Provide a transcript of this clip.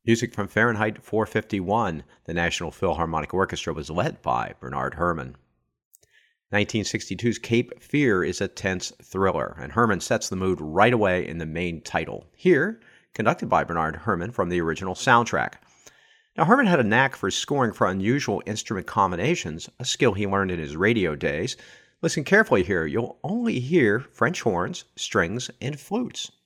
Music from Fahrenheit 451. The National Philharmonic Orchestra was led by Bernard Herrmann. 1962's Cape Fear is a tense thriller, and Herrmann sets the mood right away in the main title. Here, conducted by Bernard Herrmann from the original soundtrack. Now, Herrmann had a knack for scoring for unusual instrument combinations, a skill he learned in his radio days. Listen carefully here. You'll only hear French horns, strings, and flutes.